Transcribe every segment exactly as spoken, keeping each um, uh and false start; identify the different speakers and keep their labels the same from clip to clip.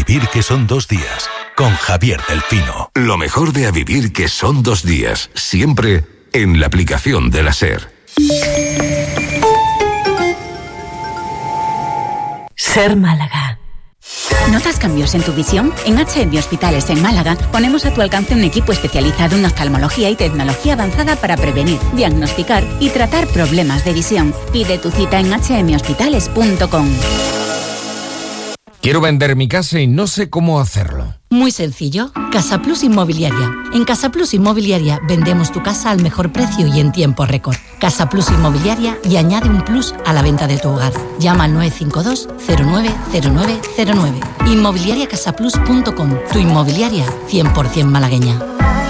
Speaker 1: vivir que son dos días, con Javier del Pino.
Speaker 2: Lo mejor de A vivir que son dos días, siempre en la aplicación de la SER.
Speaker 3: SER Málaga.
Speaker 4: ¿Notas cambios en tu visión? En H M Hospitales en Málaga ponemos a tu alcance un equipo especializado en oftalmología y tecnología avanzada para prevenir, diagnosticar y tratar problemas de visión. Pide tu cita en hache eme hospitales punto com.
Speaker 5: Quiero vender mi casa y no sé cómo hacerlo.
Speaker 3: Muy sencillo, Casa Plus Inmobiliaria. En Casa Plus Inmobiliaria vendemos tu casa al mejor precio y en tiempo récord. Casa Plus Inmobiliaria y añade un plus a la venta de tu hogar. Llama al nueve cinco dos cero nueve cero nueve cero nueve. inmobiliaria casa plus punto com. Tu inmobiliaria cien por ciento malagueña.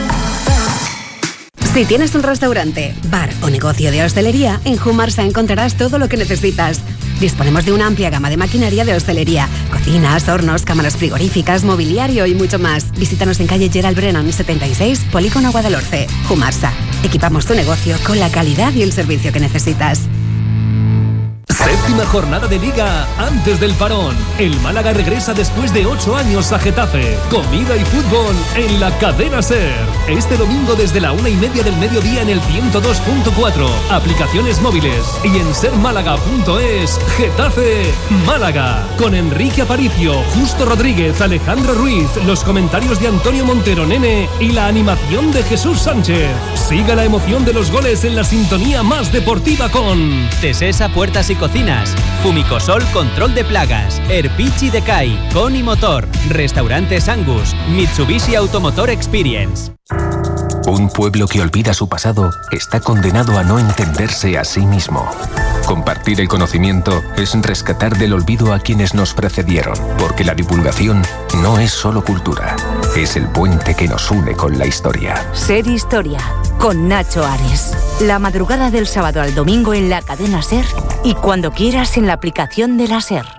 Speaker 6: Si tienes un restaurante, bar o negocio de hostelería, en Humarsa encontrarás todo lo que necesitas. Disponemos de una amplia gama de maquinaria de hostelería, cocinas, hornos, cámaras frigoríficas, mobiliario y mucho más. Visítanos en calle Gerald Brennan setenta y seis, Polígono Guadalhorce. Humarsa. Equipamos tu negocio con la calidad y el servicio que necesitas.
Speaker 7: Séptima jornada de Liga antes del parón. El Málaga regresa después de ocho años a Getafe. Comida y fútbol en la cadena SER. Este domingo desde la una y media del mediodía en el ciento dos punto cuatro. Aplicaciones móviles y en ser málaga punto es. Getafe Málaga. Con Enrique Aparicio, Justo Rodríguez, Alejandro Ruiz, los comentarios de Antonio Montero Nene y la animación de Jesús Sánchez. Siga la emoción de los goles en la sintonía más deportiva con
Speaker 8: Tesesa Puertas y Cocinas, Fumicosol Control de Plagas, Erpichi Decay, Coni Motor, Restaurantes Angus, Mitsubishi Automotor Experience.
Speaker 9: Un pueblo que olvida su pasado está condenado a no entenderse a sí mismo. Compartir el conocimiento es rescatar del olvido a quienes nos precedieron, porque la divulgación no es solo cultura, es el puente que nos une con la historia.
Speaker 10: SER Historia, con Nacho Ares. La madrugada del sábado al domingo en la cadena SER y cuando quieras en la aplicación de la SER.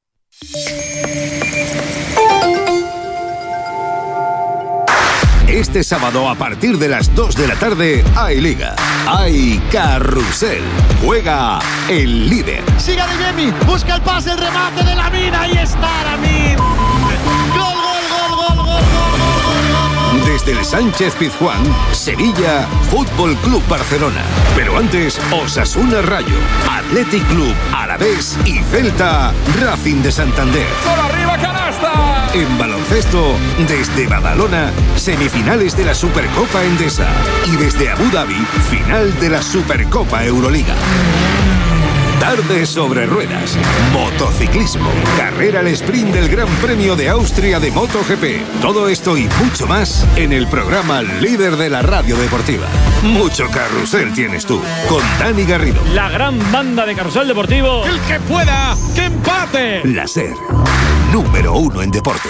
Speaker 11: Este sábado a partir de las dos de la tarde hay Liga, hay Carrusel, juega el líder.
Speaker 12: Sigue Adeyemi, busca el pase, el remate de Lamine, ahí está Lamine. Gol, gol, gol, gol, gol, gol, gol, gol.
Speaker 11: Desde el Sánchez Pizjuán, Sevilla, Fútbol Club Barcelona. Pero antes, Osasuna Rayo, Athletic Club, Alavés y Celta, Racing de Santander.
Speaker 13: ¡Por arriba, canasta!
Speaker 11: En baloncesto, desde Badalona, semifinales de la Supercopa Endesa. Y desde Abu Dhabi, final de la Supercopa Euroliga. Tarde sobre ruedas, motociclismo, carrera al sprint del Gran Premio de Austria de MotoGP. Todo esto y mucho más en el programa líder de la radio deportiva. Mucho carrusel tienes tú, con Dani Garrido.
Speaker 14: La gran banda de carrusel deportivo.
Speaker 12: El que pueda, que empate.
Speaker 11: La SER, número uno en deporte.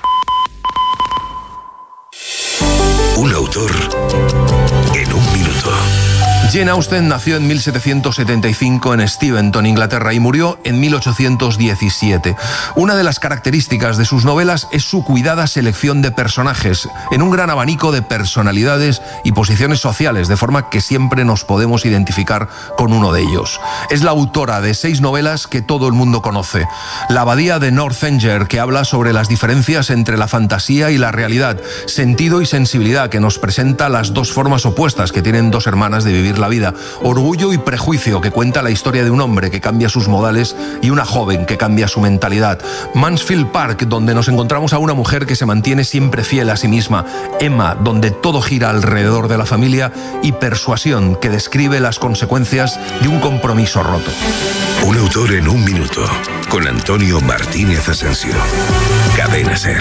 Speaker 2: Un autor en un minuto.
Speaker 15: Jane Austen nació en mil setecientos setenta y cinco en Steventon, Inglaterra, y murió en mil ochocientos diecisiete. Una de las características de sus novelas es su cuidada selección de personajes, en un gran abanico de personalidades y posiciones sociales, de forma que siempre nos podemos identificar con uno de ellos. Es la autora de seis novelas que todo el mundo conoce. La abadía de Northanger, que habla sobre las diferencias entre la fantasía y la realidad. Sentido y sensibilidad, que nos presenta las dos formas opuestas que tienen dos hermanas de vivir la vida. Orgullo y prejuicio, que cuenta la historia de un hombre que cambia sus modales y una joven que cambia su mentalidad. Mansfield Park, donde nos encontramos a una mujer que se mantiene siempre fiel a sí misma. Emma, donde todo gira alrededor de la familia. Y Persuasión, que describe las consecuencias de un compromiso roto.
Speaker 2: Un autor en un minuto, con Antonio Martínez Asensio. Cadena SER.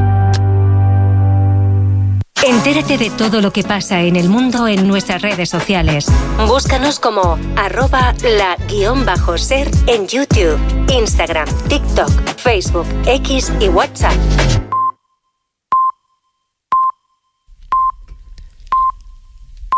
Speaker 16: Entérate de todo lo que pasa en el mundo en nuestras redes sociales.
Speaker 10: Búscanos como arroba la guión bajo ser en YouTube, Instagram, TikTok, Facebook, X y WhatsApp.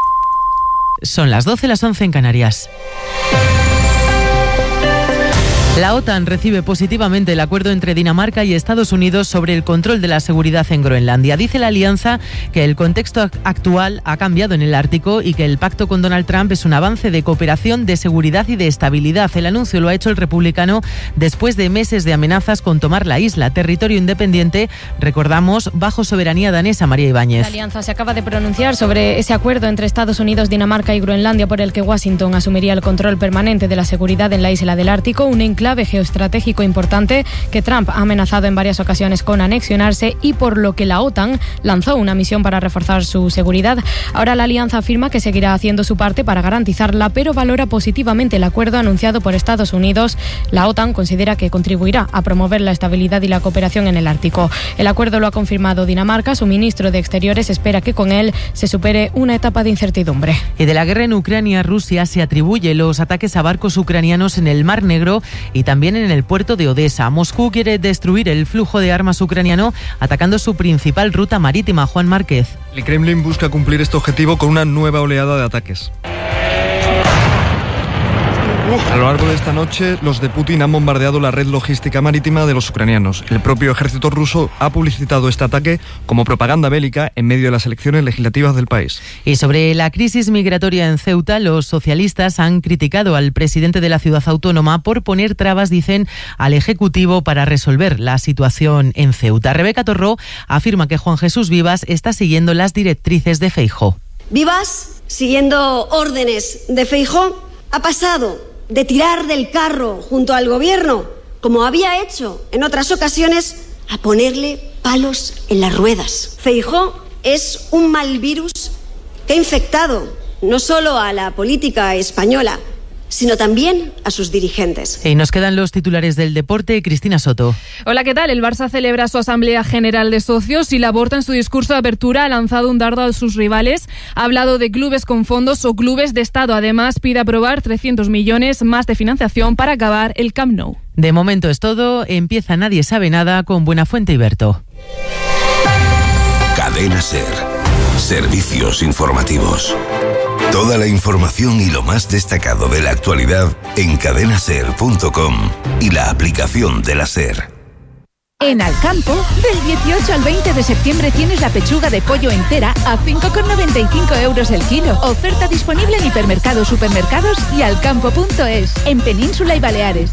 Speaker 17: Son las doce, las once en Canarias. La OTAN recibe positivamente el acuerdo entre Dinamarca y Estados Unidos sobre el control de la seguridad en Groenlandia. Dice la alianza que el contexto actual ha cambiado en el Ártico y que el pacto con Donald Trump es un avance de cooperación, de seguridad y de estabilidad. El anuncio lo ha hecho el republicano después de meses de amenazas con tomar la isla, territorio independiente, recordamos, bajo soberanía danesa. María Ibáñez.
Speaker 18: La alianza se acaba de pronunciar sobre ese acuerdo entre Estados Unidos, Dinamarca y Groenlandia por el que Washington asumiría el control permanente de la seguridad en la isla del Ártico, un enclave geoestratégico importante que Trump ha amenazado en varias ocasiones con anexionarse y por lo que la OTAN lanzó una misión para reforzar su seguridad. Ahora la alianza afirma que seguirá haciendo su parte para garantizarla, pero valora positivamente el acuerdo anunciado por Estados Unidos. La OTAN considera que contribuirá a promover la estabilidad y la cooperación en el Ártico. El acuerdo lo ha confirmado Dinamarca. Su ministro de Exteriores espera que con él se supere una etapa de incertidumbre.
Speaker 17: Y de la guerra en Ucrania, Rusia se atribuye los ataques a barcos ucranianos en el Mar Negro y también en el puerto de Odessa. Moscú quiere destruir el flujo de armas ucraniano atacando su principal ruta marítima. Juan Márquez.
Speaker 19: El Kremlin busca cumplir este objetivo con una nueva oleada de ataques. A lo largo de esta noche, los de Putin han bombardeado la red logística marítima de los ucranianos. El propio ejército ruso ha publicitado este ataque como propaganda bélica en medio de las elecciones legislativas del país.
Speaker 17: Y sobre la crisis migratoria en Ceuta, los socialistas han criticado al presidente de la ciudad autónoma por poner trabas, dicen, al Ejecutivo para resolver la situación en Ceuta. Rebeca Torró afirma que Juan Jesús Vivas está siguiendo las directrices de Feijóo.
Speaker 20: Vivas, siguiendo órdenes de Feijóo, ha pasado de tirar del carro junto al gobierno, como había hecho en otras ocasiones, a ponerle palos en las ruedas. Feijóo es un mal virus que ha infectado no solo a la política española, sino también a sus dirigentes.
Speaker 17: Y nos quedan los titulares del deporte. Cristina Soto.
Speaker 21: Hola, ¿qué tal? El Barça celebra su Asamblea General de Socios y Laporta en su discurso de apertura ha lanzado un dardo a sus rivales. Ha hablado de clubes con fondos o clubes de Estado. Además, pide aprobar trescientos millones más de financiación para acabar el Camp Nou.
Speaker 17: De momento es todo. Empieza Nadie sabe nada con Buenafuente y Berto.
Speaker 2: Cadena SER. Servicios informativos. Toda la información y lo más destacado de la actualidad en cadena ser punto com y la aplicación de la SER.
Speaker 22: En Alcampo, del dieciocho al veinte de septiembre tienes la pechuga de pollo entera a cinco con noventa y cinco euros el kilo. Oferta disponible en hipermercados, supermercados y alcampo punto es, en Península y Baleares.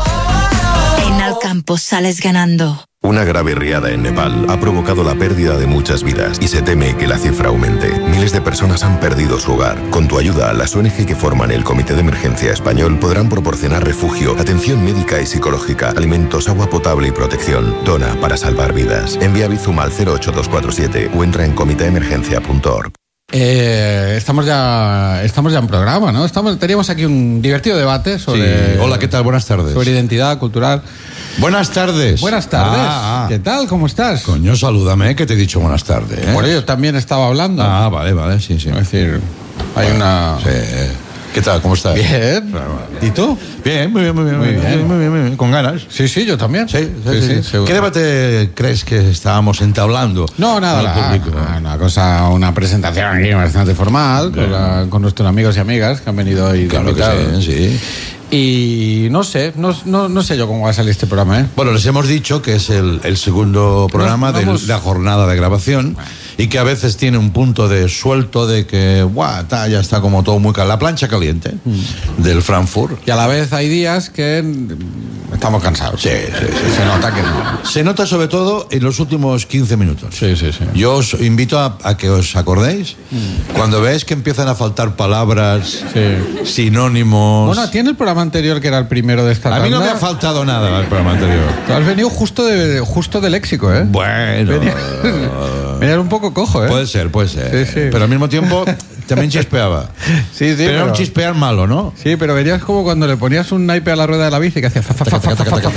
Speaker 23: En Alcampo sales ganando.
Speaker 24: Una grave riada en Nepal ha provocado la pérdida de muchas vidas y se teme que la cifra aumente. Miles de personas han perdido su hogar. Con tu ayuda, las O N G que forman el Comité de Emergencia Español podrán proporcionar refugio, atención médica y psicológica, alimentos, agua potable y protección. Dona para salvar vidas. Envía Bizum al cero ocho dos cuatro siete o entra en comité emergencia punto org.
Speaker 25: Eh, estamos ya estamos ya en programa, ¿no? Estamos, teníamos aquí un divertido debate sobre...
Speaker 26: Sí. Hola, ¿qué tal? Buenas tardes.
Speaker 25: Sobre identidad cultural.
Speaker 26: Buenas tardes.
Speaker 25: Buenas tardes.
Speaker 26: Ah, ah.
Speaker 25: ¿Qué tal? ¿Cómo estás?
Speaker 26: Coño, salúdame, que te he dicho buenas tardes. ¿eh?
Speaker 25: Por ello también estaba hablando.
Speaker 26: Ah, vale, vale, sí, sí.
Speaker 25: Es decir, hay bueno, una...
Speaker 26: Sí. ¿Qué tal? ¿Cómo estás?
Speaker 25: Bien. ¿Y tú?
Speaker 26: Bien, muy bien, muy bien. Muy bien, muy bien, muy bien, muy bien. ¿Con ganas?
Speaker 25: Sí, sí, yo también.
Speaker 26: Sí, sí, sí. sí, sí. ¿Qué debate crees que estábamos entablando?
Speaker 25: No, nada, la, una, una cosa, una presentación aquí bastante formal, con, la, con nuestros amigos y amigas que han venido hoy.
Speaker 26: Claro que sí, sí.
Speaker 25: Y no sé, no, no, no sé yo cómo va a salir este programa, ¿eh?
Speaker 26: Bueno, les hemos dicho que es el, el segundo programa de la jornada de grabación y que a veces tiene un punto de suelto de que, ¡buah! Ta, ya está como todo muy caliente. La plancha caliente mm. del Frankfurt.
Speaker 25: Y a la vez hay días que estamos cansados.
Speaker 26: Sí, sí, sí.
Speaker 25: Se nota que no.
Speaker 26: Se nota sobre todo en los últimos quince minutos.
Speaker 25: Sí, sí, sí.
Speaker 26: Yo os invito a, a que os acordéis mm. cuando veáis que empiezan a faltar palabras, sí. sinónimos.
Speaker 25: Bueno, tiene el programa anterior que era el primero de esta tanda.
Speaker 26: A mí no me ha faltado nada el programa anterior.
Speaker 25: Tú has venido justo de, justo de léxico, ¿eh?
Speaker 26: Bueno.
Speaker 25: Venía, venía un poco cojo, ¿eh?
Speaker 26: Puede ser, puede ser.
Speaker 25: Sí, sí.
Speaker 26: Pero al mismo tiempo también chispeaba.
Speaker 25: Sí, sí.
Speaker 26: Pero, pero era un chispear malo, ¿no?
Speaker 25: Sí, pero venías como cuando le ponías un naipe a la rueda de la bici que hacía fa, fa, fa, fa, fa, fa, fa.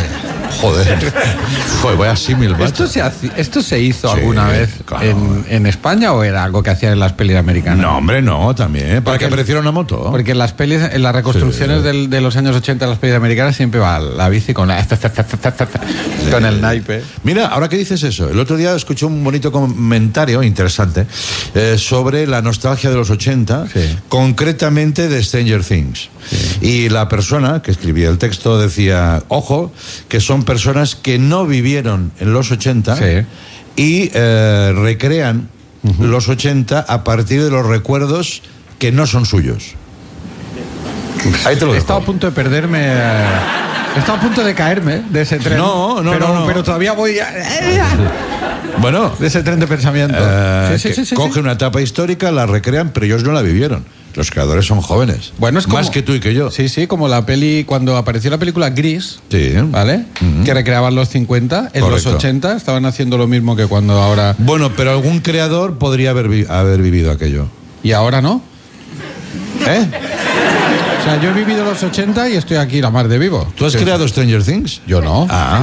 Speaker 26: Joder. Joder, voy a símil, macho.
Speaker 25: ¿Esto se, haci- ¿Esto se hizo
Speaker 26: Sí,
Speaker 25: alguna vez
Speaker 26: claro.
Speaker 25: en, en España o era algo que hacían en las pelis americanas?
Speaker 26: No, hombre, no, también. Para que apareciera una moto.
Speaker 25: Porque en las pelis, en las reconstrucciones
Speaker 26: Sí.
Speaker 25: del- de los años ochenta de las pelis americanas siempre va la bici con la con el naipe.
Speaker 26: Mira, ahora que dices eso, el otro día escuché un bonito comentario interesante eh, sobre la nostalgia de los ochenta, concretamente de Stranger Things. Y la persona que escribía el texto decía, ojo, que son personas que no vivieron en los ochenta y eh, recrean los ochenta a partir de los recuerdos que no son suyos. Ahí te lo
Speaker 25: He
Speaker 26: dejo.
Speaker 25: estado a punto de perderme. eh, He estado a punto de caerme de ese tren.
Speaker 26: No, no,
Speaker 25: pero,
Speaker 26: no, no.
Speaker 25: pero todavía voy. a-
Speaker 26: Bueno,
Speaker 25: de ese tren de pensamiento.
Speaker 26: Eh,
Speaker 25: Sí, sí,
Speaker 26: que
Speaker 25: sí, sí,
Speaker 26: cogen
Speaker 25: sí.
Speaker 26: una etapa histórica, la recrean, pero ellos no la vivieron. Los creadores son jóvenes.
Speaker 25: Bueno, es como-
Speaker 26: más que tú y que yo.
Speaker 25: Sí, sí, como la peli, cuando apareció la película Gris,
Speaker 26: Sí.
Speaker 25: ¿vale? Que recreaban los cincuenta, en
Speaker 26: Correcto.
Speaker 25: los ochenta estaban haciendo lo mismo que cuando ahora.
Speaker 26: Bueno, pero algún creador podría haber, vi- haber vivido aquello.
Speaker 25: ¿Y ahora no?
Speaker 26: ¿Eh?
Speaker 25: O sea, yo he vivido los ochenta y estoy aquí la mar de vivo.
Speaker 26: ¿Tú has
Speaker 25: Sí,
Speaker 26: creado Stranger Things?
Speaker 25: Yo no.
Speaker 26: Ah.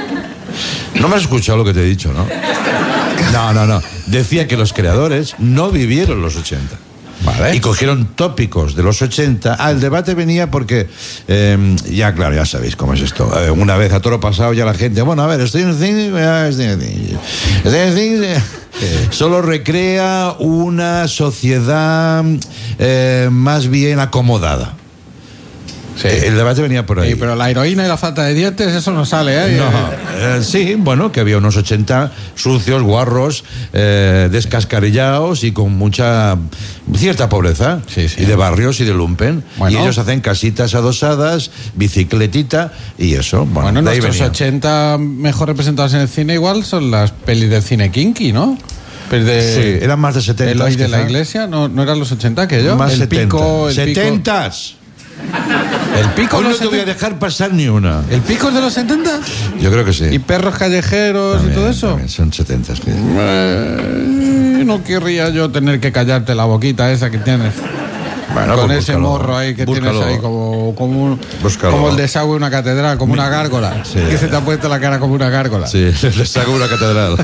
Speaker 26: No me has escuchado lo que te he dicho, ¿no? No, no, no. Decía que los creadores no vivieron los ochenta.
Speaker 25: Vale.
Speaker 26: Y cogieron tópicos de los ochenta. Ah, el debate venía porque, eh, ya claro, ya sabéis cómo es esto. Eh, una vez a toro pasado ya la gente, bueno, a ver, Stranger Things, eh, Stranger Things, Stranger Things, eh, solo recrea una sociedad eh, más bien acomodada.
Speaker 25: Sí.
Speaker 26: Eh, El debate venía por ahí.
Speaker 25: Sí, pero la heroína y la falta de dientes, eso no sale, ¿eh?
Speaker 26: No, eh, sí, bueno, que había unos ochenta sucios, guarros, eh, descascarillados y con mucha, cierta pobreza.
Speaker 25: Sí, sí.
Speaker 26: Y de barrios y de lumpen.
Speaker 25: Bueno.
Speaker 26: Y ellos hacen casitas adosadas, bicicletita y eso. Bueno,
Speaker 25: Bueno,
Speaker 26: de ahí
Speaker 25: nuestros
Speaker 26: venía.
Speaker 25: ochenta mejor representados en el cine igual son las pelis del cine kinky, ¿no? Pelis de,
Speaker 26: Sí, eran más de setenta.
Speaker 25: Eloy de la Iglesia, ¿no, no eran los ochenta aquello?
Speaker 26: Más
Speaker 25: el
Speaker 26: setenta.
Speaker 25: pico, el pico.
Speaker 26: ¡Setentas!
Speaker 25: El pico
Speaker 26: Hoy
Speaker 25: de
Speaker 26: no
Speaker 25: los
Speaker 26: te voy a
Speaker 25: setenta.
Speaker 26: dejar pasar ni una.
Speaker 25: ¿El pico es de los setenta?
Speaker 26: Yo creo que sí.
Speaker 25: ¿Y perros callejeros
Speaker 26: También,
Speaker 25: y todo eso?
Speaker 26: también son setentas. que-
Speaker 25: Eh, no querría yo tener que callarte la boquita esa que tienes.
Speaker 26: Bueno,
Speaker 25: con
Speaker 26: pues
Speaker 25: ese
Speaker 26: búscalo.
Speaker 25: morro ahí que
Speaker 26: Búscalo.
Speaker 25: tienes ahí como, como, un-
Speaker 26: Búscalo.
Speaker 25: como el desagüe de una catedral, como una gárgola.
Speaker 26: Sí.
Speaker 25: Que se te ha puesto la cara como una gárgola.
Speaker 26: Sí, les hago una catedral.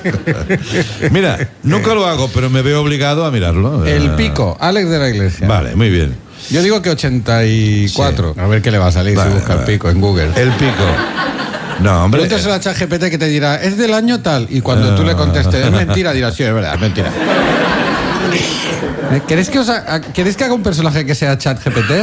Speaker 26: Mira, nunca lo hago, pero me veo obligado a mirarlo.
Speaker 25: El
Speaker 26: Eh,
Speaker 25: pico, Alex de la Iglesia.
Speaker 26: Vale, muy bien.
Speaker 25: Yo digo que ochenta y cuatro. A ver qué le va a salir
Speaker 26: Vale,
Speaker 25: si busca
Speaker 26: vale.
Speaker 25: el pico en Google.
Speaker 26: El pico. No, hombre.
Speaker 25: Pregúntaselo a ChatGPT que te dirá, es del año tal. Y cuando
Speaker 26: Ah.
Speaker 25: tú le contestes, es mentira, dirás, sí, es verdad, es mentira. ¿Queréis que, os ha- ¿Queréis que haga un personaje que sea ChatGPT?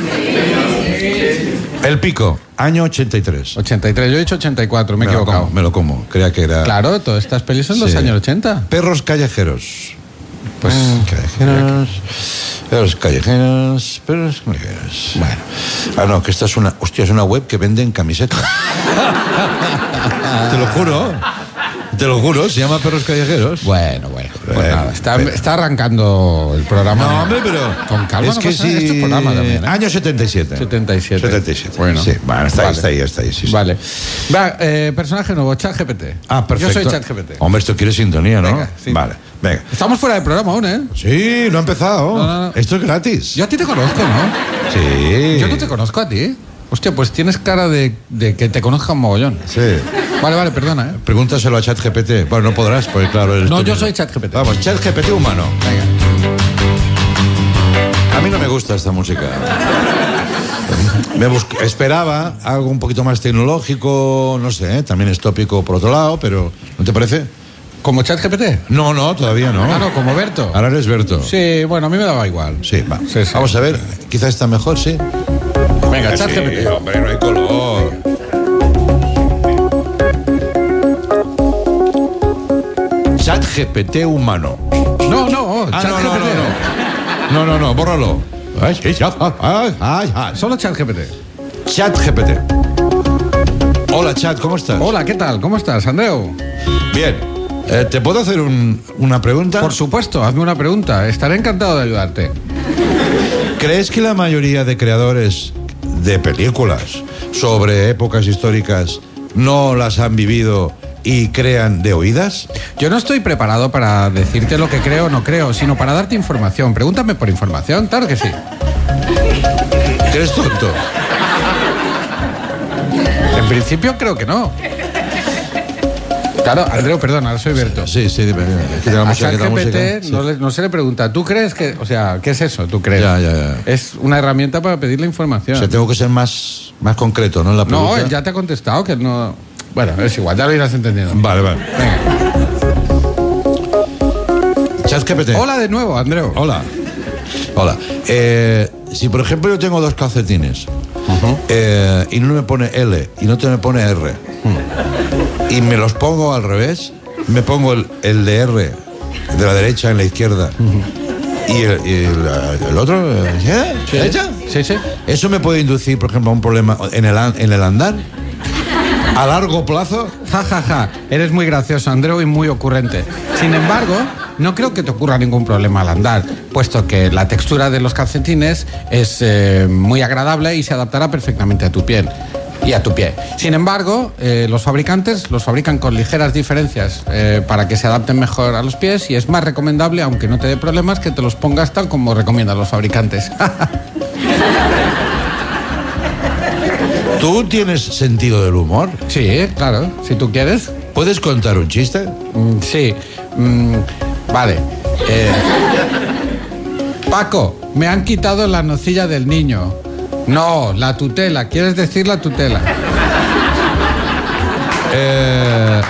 Speaker 26: El pico, año ochenta y tres.
Speaker 25: ochenta y tres, yo he dicho ochenta y cuatro, me he
Speaker 26: Me lo
Speaker 25: equivocado.
Speaker 26: como, me lo como. Creía que era.
Speaker 25: Claro, todas estas pelis son los
Speaker 26: Sí.
Speaker 25: años ochenta.
Speaker 26: Perros callejeros.
Speaker 25: Pues
Speaker 26: Callejeros. Perros callejeros. Perros callejeros. Bueno. Ah, no, que esta es una. Hostia, es una web que venden camisetas. Te lo juro. Te lo juro, se llama Perros Callejeros.
Speaker 25: Bueno, bueno. Pues
Speaker 26: Bueno,
Speaker 25: nada, está,
Speaker 26: pero-
Speaker 25: está arrancando el programa.
Speaker 26: No, hombre, pero.
Speaker 25: Con calma,
Speaker 26: es
Speaker 25: no
Speaker 26: que
Speaker 25: pasa nada,
Speaker 26: sí.
Speaker 25: esto es programa también, ¿eh?
Speaker 26: Año setenta y siete.
Speaker 25: setenta y siete.
Speaker 26: setenta y siete.
Speaker 25: Bueno,
Speaker 26: Sí, bueno, está ahí,
Speaker 25: vale.
Speaker 26: está ahí, está ahí. Sí, sí.
Speaker 25: Vale. Va, eh, personaje nuevo, ChatGPT.
Speaker 26: Ah, perfecto.
Speaker 25: Yo soy ChatGPT.
Speaker 26: Hombre, esto quiere sintonía, ¿no?
Speaker 25: Venga, sí.
Speaker 26: Vale, venga.
Speaker 25: Estamos fuera del programa aún, ¿eh?
Speaker 26: Sí, no ha empezado.
Speaker 25: No, no, no.
Speaker 26: Esto es gratis.
Speaker 25: Yo a ti te conozco, ¿no?
Speaker 26: Sí.
Speaker 25: Yo no te conozco a ti. Hostia, pues tienes cara de, de que te conozca un mogollón.
Speaker 26: Sí.
Speaker 25: Vale, vale, perdona, ¿eh?
Speaker 26: Pregúntaselo a ChatGPT. Bueno, no podrás, porque claro. eres
Speaker 25: No,
Speaker 26: tú
Speaker 25: yo
Speaker 26: mismo.
Speaker 25: soy ChatGPT.
Speaker 26: Vamos, ChatGPT humano.
Speaker 25: Venga.
Speaker 26: A mí no me gusta esta música. Me bus- esperaba algo un poquito más tecnológico, no sé, ¿eh? También es tópico por otro lado, pero ¿no te parece?
Speaker 25: ¿Como ChatGPT?
Speaker 26: No, no, todavía no.
Speaker 25: Ah, no, como Berto.
Speaker 26: Ahora eres Berto.
Speaker 25: Sí, bueno, a mí me daba igual.
Speaker 26: Sí, va.
Speaker 25: Sí, sí.
Speaker 26: Vamos a ver, quizás está mejor, sí.
Speaker 25: Venga,
Speaker 26: Sí,
Speaker 25: ChatGPT.
Speaker 26: hombre, no hay color. ChatGPT humano.
Speaker 25: No, no,
Speaker 26: Ah, no, no,
Speaker 25: ChatGPT.
Speaker 26: no, no. No, no, no, bórralo. Ay, sí, ya, ay, ay, ay.
Speaker 25: Solo ChatGPT.
Speaker 26: ChatGPT. Hola, Chat, ¿cómo estás?
Speaker 25: Hola, ¿qué tal? ¿Cómo estás, Andreu?
Speaker 26: Bien. Eh, ¿Te puedo hacer un- una pregunta?
Speaker 25: Por supuesto, hazme una pregunta. Estaré encantado de ayudarte.
Speaker 26: ¿Crees que la mayoría de creadores de películas sobre épocas históricas no las han vivido y crean de oídas?
Speaker 25: Yo no estoy preparado para decirte lo que creo o no creo, sino para darte información. Pregúntame por información, claro que sí.
Speaker 26: ¿Eres tonto?
Speaker 25: En principio creo que no. Claro, Andreu, perdón, ahora soy Berto.
Speaker 26: Sí, sí, dime, dime. Es que tengo
Speaker 25: a
Speaker 26: música, que tengo música.
Speaker 25: ChatGPT no, le- no se le pregunta, ¿tú crees que...? O sea, ¿qué es eso? ¿Tú crees?
Speaker 26: Ya, ya, ya.
Speaker 25: Es una herramienta para pedirle información.
Speaker 26: O sea, tengo que ser más, más concreto, ¿no? En la pregunta.
Speaker 25: No, él ya te ha contestado que no... Bueno, es igual, ya lo irás entendiendo.
Speaker 26: Vale, vale. ChatGPT.
Speaker 25: Hola de nuevo, Andreu.
Speaker 26: Hola. Hola. Eh, si, por ejemplo, yo tengo dos calcetines eh, y uno me pone L y no te me pone R y me los pongo al revés, me pongo el, el de R de la derecha en la izquierda y el, y el, el otro ¿eh?
Speaker 25: Sí.
Speaker 26: ¿Derecha?
Speaker 25: Sí, sí.
Speaker 26: ¿Eso me puede inducir, por ejemplo, a un problema en el, an- en el andar? ¿A largo plazo?
Speaker 25: Ja, ja, ja. Eres muy gracioso, Andreu, y muy ocurrente. Sin embargo, no creo que te ocurra ningún problema al andar, puesto que la textura de los calcetines es eh, muy agradable y se adaptará perfectamente a tu piel y a tu pie. Sin embargo, eh, los fabricantes los fabrican con ligeras diferencias eh, para que se adapten mejor a los pies y es más recomendable, aunque no te dé problemas, que te los pongas tal como recomiendan los fabricantes.
Speaker 26: ¿Tú tienes sentido del humor?
Speaker 25: Sí, claro, si tú quieres.
Speaker 26: ¿Puedes contar un chiste?
Speaker 25: Mm, sí. Mm, vale. Eh, Paco, me han quitado la nocilla del niño. No, la tutela. ¿Quieres decir la tutela?
Speaker 26: Eh...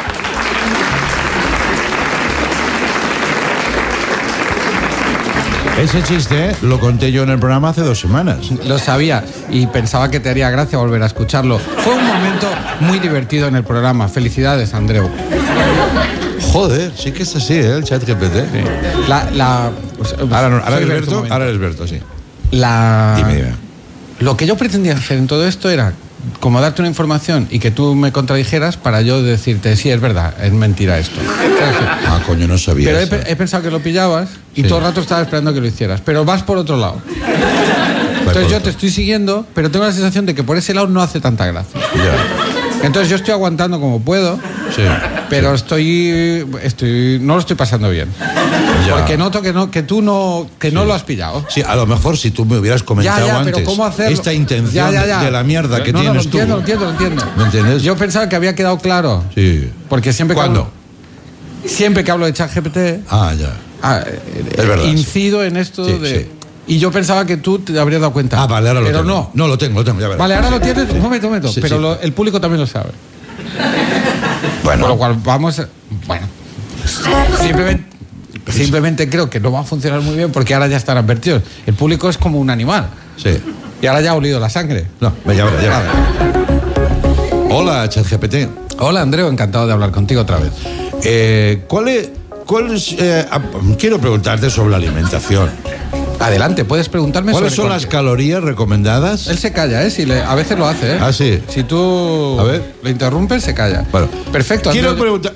Speaker 26: Ese chiste lo conté yo en el programa hace dos semanas.
Speaker 25: Lo sabía y pensaba que te haría gracia volver a escucharlo. Fue un momento muy divertido en el programa. Felicidades, Andreu.
Speaker 26: Joder, sí que es así, ¿eh? El chat G P T. Sí.
Speaker 25: La, la, pues,
Speaker 26: ahora no, ahora
Speaker 25: soy
Speaker 26: eres
Speaker 25: Berto,
Speaker 26: Berto, ahora eres Berto, sí.
Speaker 25: La...
Speaker 26: Dime, dime.
Speaker 25: Lo que yo pretendía hacer en todo esto era como darte una información y que tú me contradijeras para yo decirte, sí, es verdad, es mentira esto.
Speaker 26: Ah, coño, no sabía
Speaker 25: Pero he,
Speaker 26: eso.
Speaker 25: pe- he pensado que lo pillabas y
Speaker 26: Sí.
Speaker 25: todo el rato estaba esperando que lo hicieras. Pero vas por otro lado. Entonces yo te estoy siguiendo, pero tengo la sensación de que por ese lado no hace tanta gracia.
Speaker 26: Ya.
Speaker 25: Entonces yo estoy aguantando como puedo,
Speaker 26: Sí.
Speaker 25: pero estoy, estoy no lo estoy pasando bien.
Speaker 26: Ya.
Speaker 25: Porque noto que no que tú no que no lo has pillado.
Speaker 26: Sí, a lo mejor si tú me hubieras comentado
Speaker 25: ya, ya,
Speaker 26: antes
Speaker 25: pero ¿cómo hacerlo?
Speaker 26: esta intención
Speaker 25: Ya, ya, ya.
Speaker 26: de la mierda que
Speaker 25: no,
Speaker 26: tienes
Speaker 25: no, lo entiendo,
Speaker 26: tú.
Speaker 25: lo entiendo, lo entiendo.
Speaker 26: ¿Me entiendes?
Speaker 25: Yo pensaba que había quedado claro.
Speaker 26: Sí.
Speaker 25: Porque siempre que
Speaker 26: ¿Cuándo?
Speaker 25: hablo, siempre que hablo de ChatGPT,
Speaker 26: Ah, ya.
Speaker 25: ah,
Speaker 26: Es verdad,
Speaker 25: incido en esto
Speaker 26: Sí,
Speaker 25: de...
Speaker 26: sí.
Speaker 25: Y yo pensaba que tú te habrías dado cuenta.
Speaker 26: Ah, vale, ahora lo
Speaker 25: pero
Speaker 26: tengo.
Speaker 25: no.
Speaker 26: No, lo tengo, lo tengo, ya verás.
Speaker 25: Vale, ahora lo tienes. Un momento, un momento.
Speaker 26: Sí,
Speaker 25: pero
Speaker 26: sí.
Speaker 25: lo- el público también lo sabe.
Speaker 26: Bueno.
Speaker 25: Por lo cual vamos... a- Bueno. Simplemente, simplemente creo que no va a funcionar muy bien porque ahora ya están advertidos. El público es como un animal.
Speaker 26: Sí.
Speaker 25: Y ahora ya ha olido la sangre.
Speaker 26: No, ya verás, ya verás. Hola, ChatGPT.
Speaker 25: Hola, Andreu. Encantado de hablar contigo otra vez.
Speaker 26: Eh, ¿Cuál es...? Cuál es eh, ah, quiero preguntarte sobre la alimentación.
Speaker 25: Adelante, puedes preguntarme
Speaker 26: ¿Cuáles
Speaker 25: sobre
Speaker 26: son las
Speaker 25: cualquier-
Speaker 26: calorías recomendadas?
Speaker 25: Él se calla, ¿eh? Si le- a veces lo hace, ¿eh?
Speaker 26: Ah, sí.
Speaker 25: Si tú
Speaker 26: A ver.
Speaker 25: le interrumpes, se calla.
Speaker 26: Bueno,
Speaker 25: Perfecto,
Speaker 26: quiero
Speaker 25: Andreu.
Speaker 26: preguntar.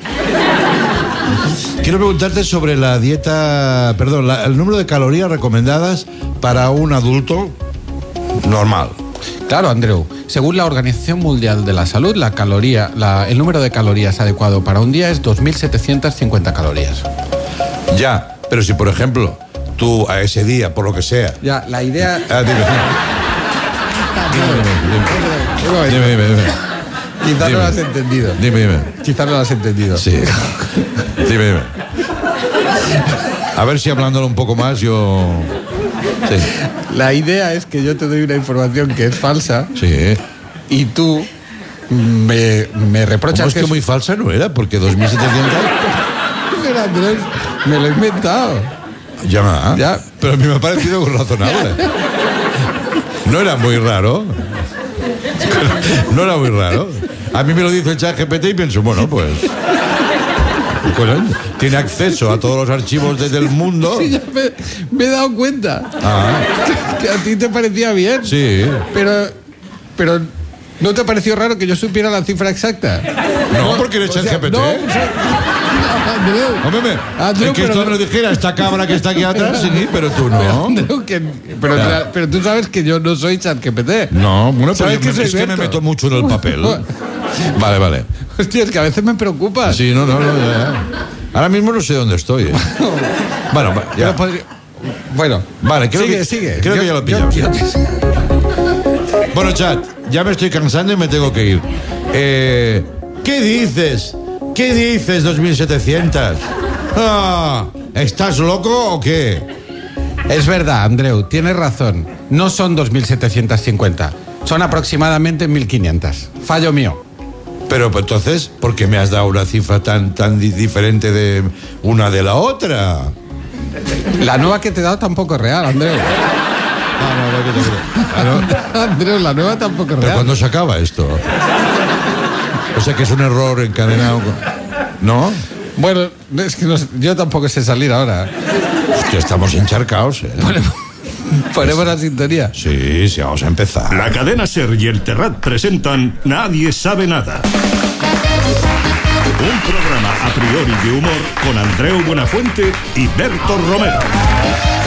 Speaker 26: Quiero preguntarte sobre la dieta, perdón, la- el número de calorías recomendadas para un adulto normal.
Speaker 25: Claro, Andreu. Según la Organización Mundial de la Salud, la caloría, la- el número de calorías adecuado para un día es dos mil setecientas cincuenta calorías.
Speaker 26: Ya, pero si por ejemplo tú a ese día, por lo que sea.
Speaker 25: Ya, la idea...
Speaker 26: Ah, dime. Dime, dime, dime, dime.
Speaker 25: Quizás no
Speaker 26: Dime.
Speaker 25: lo has entendido.
Speaker 26: Dime, dime.
Speaker 25: Quizás no lo has entendido.
Speaker 26: Sí. Dime, dime. A ver si hablándolo un poco más yo... Sí.
Speaker 25: La idea es que yo te doy una información que es falsa
Speaker 26: Sí.
Speaker 25: y tú me, me reprochas
Speaker 26: ¿Cómo es que muy falsa no era? Porque dos mil setecientos...
Speaker 25: Pero, Andrés, me lo he inventado.
Speaker 26: Ya,
Speaker 25: Ya.
Speaker 26: pero a mí me ha parecido razonable. No era muy raro. No era muy raro. A mí me lo dice el chat G P T y pienso, bueno, pues... Bueno, tiene acceso a todos los archivos desde el mundo.
Speaker 25: Sí, ya me, me he dado cuenta
Speaker 26: Ah,
Speaker 25: que, que a ti te parecía bien.
Speaker 26: sí.
Speaker 25: Pero, pero ¿no te pareció raro que yo supiera la cifra exacta?
Speaker 26: No, porque eres
Speaker 25: O sea,
Speaker 26: chat G P T.
Speaker 25: no, o sea, Andreu,
Speaker 26: Hombre, me-
Speaker 25: Andreu,
Speaker 26: es que
Speaker 25: pero
Speaker 26: esto
Speaker 25: no-
Speaker 26: me lo dijera esta cámara que está aquí atrás, sí, pero tú
Speaker 25: pero,
Speaker 26: no.
Speaker 25: Andreu, que- pero,
Speaker 26: Ya.
Speaker 25: pero tú sabes que yo no soy ChatGPT.
Speaker 26: No, bueno, pero
Speaker 25: ¿Sabes
Speaker 26: yo
Speaker 25: que
Speaker 26: me-
Speaker 25: soy
Speaker 26: es que me
Speaker 25: Berto?
Speaker 26: meto mucho en el papel. Vale, vale.
Speaker 25: Hostia, es que a veces me preocupas.
Speaker 26: Sí, no, no, no. Ya, ya. Ahora mismo no sé dónde estoy. ¿eh? Bueno, va,
Speaker 25: Yo
Speaker 26: ya.
Speaker 25: lo podría- Bueno,
Speaker 26: Vale, creo
Speaker 25: sigue,
Speaker 26: que,
Speaker 25: sigue.
Speaker 26: Creo
Speaker 25: Yo-
Speaker 26: que ya lo
Speaker 25: yo-
Speaker 26: pillamos.
Speaker 25: yo-
Speaker 26: Bueno, Bueno, chat, ya me estoy cansando y me tengo que ir. Eh, ¿Qué dices? ¿Qué dices, dos mil setecientos? Ah, ¿estás loco o qué?
Speaker 25: Es verdad, Andreu, tienes razón. No son dos mil setecientos cincuenta, son aproximadamente mil quinientos. Fallo mío.
Speaker 26: Pero pues, entonces, ¿por qué me has dado una cifra tan, tan di- diferente de una de la otra?
Speaker 25: La nueva que te he dado tampoco es real, Andreu.
Speaker 26: Ah, no, no, que te-
Speaker 25: Ah, no. Andreu, la nueva tampoco es
Speaker 26: ¿Pero
Speaker 25: real.
Speaker 26: cuándo se acaba esto? O sea que es un error encadenado. ¿No?
Speaker 25: Bueno, es que no, yo tampoco sé salir ahora.
Speaker 26: Hostia, estamos encharcados, ¿eh?
Speaker 25: Ponemos, ponemos la sintonía.
Speaker 26: Sí, sí, vamos a empezar.
Speaker 11: La cadena SER y el Terrat presentan Nadie sabe nada. Un programa a priori de humor con Andreu Buenafuente y Berto Romero.